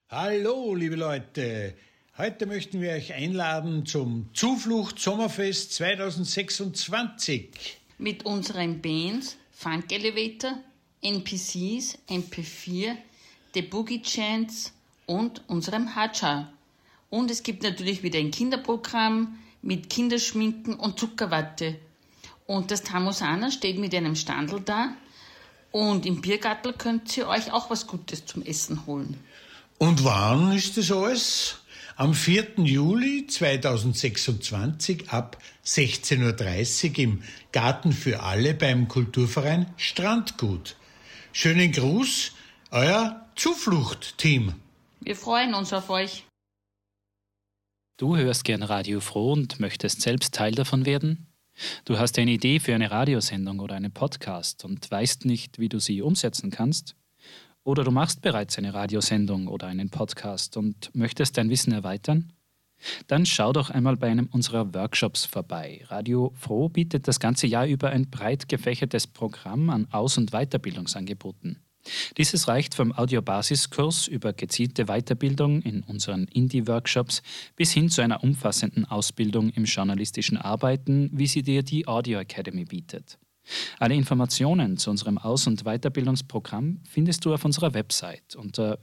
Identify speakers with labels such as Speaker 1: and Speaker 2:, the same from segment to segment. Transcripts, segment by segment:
Speaker 1: Hallo, liebe Leute. Heute möchten wir euch einladen zum Zuflucht Sommerfest 2026.
Speaker 2: Mit unseren Bands Funk Elevator, NPCs, MP4, The Boogie Chants und unserem Hatscha. Und es gibt natürlich wieder ein Kinderprogramm mit Kinderschminken und Zuckerwatte. Und das Tamosana steht mit einem Standel da. Und im Biergartel könnt ihr euch auch was Gutes zum Essen holen.
Speaker 1: Und wann ist das alles? Am 4. Juli 2026 ab 16.30 Uhr im Garten für alle beim Kulturverein Strandgut. Schönen Gruß, euer Zuflucht-Team.
Speaker 2: Wir freuen uns auf euch.
Speaker 3: Du hörst gern Radio Froh und möchtest selbst Teil davon werden? Du hast eine Idee für eine Radiosendung oder einen Podcast und weißt nicht, wie du sie umsetzen kannst? Oder du machst bereits eine Radiosendung oder einen Podcast und möchtest dein Wissen erweitern? Dann schau doch einmal bei einem unserer Workshops vorbei. Radio Froh bietet das ganze Jahr über ein breit gefächertes Programm an Aus- und Weiterbildungsangeboten. Dieses reicht vom Audiobasiskurs über gezielte Weiterbildung in unseren Indie-Workshops bis hin zu einer umfassenden Ausbildung im journalistischen Arbeiten, wie sie dir die Audio Academy bietet. Alle Informationen zu unserem Aus- und Weiterbildungsprogramm findest du auf unserer Website unter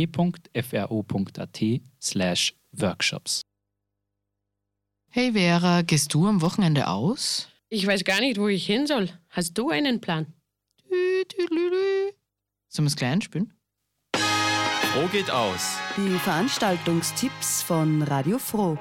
Speaker 3: www.fro.at/workshops.
Speaker 4: Hey Vera, gehst du am Wochenende aus?
Speaker 5: Ich weiß gar nicht, wo ich hin soll. Hast du einen Plan?
Speaker 4: Sollen wir es gleich einspielen?
Speaker 6: Froh geht aus.
Speaker 7: Die Veranstaltungstipps von Radio Froh.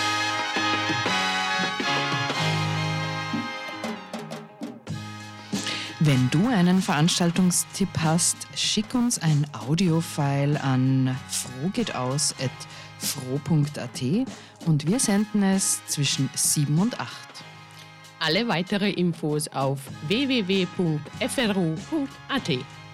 Speaker 4: Wenn du einen Veranstaltungstipp hast, schick uns ein Audiofile an frohgehtaus@froh.at und wir senden es zwischen 7 und 8.
Speaker 5: Alle weitere Infos auf www.fro.at.